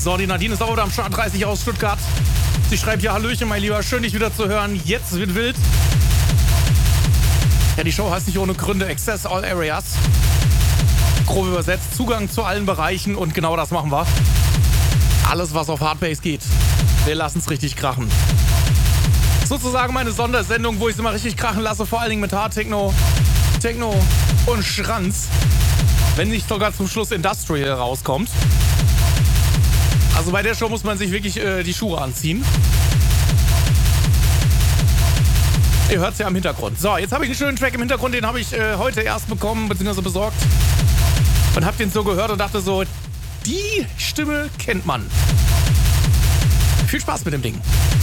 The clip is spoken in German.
So, die Nadine ist auch wieder am Start, 30 aus Stuttgart. Sie schreibt, ja, Hallöchen, mein Lieber, schön, dich wieder zu hören. Jetzt wird wild. Ja, die Show heißt nicht ohne Gründe Access All Areas. Grob übersetzt, Zugang zu allen Bereichen und genau das machen wir. Alles, was auf Hardbase geht. Wir lassen es richtig krachen. Sozusagen meine Sondersendung, wo ich es immer richtig krachen lasse, vor allen Dingen mit Hardtechno, Techno und Schranz. Wenn nicht sogar zum Schluss Industrial rauskommt. Also bei der Show muss man sich wirklich die Schuhe anziehen. Ihr hört es ja im Hintergrund. So, jetzt habe ich einen schönen Track im Hintergrund, den habe ich heute erst bekommen, bzw. besorgt. Und habe den so gehört und dachte so, die Stimme kennt man. Viel Spaß mit dem Ding.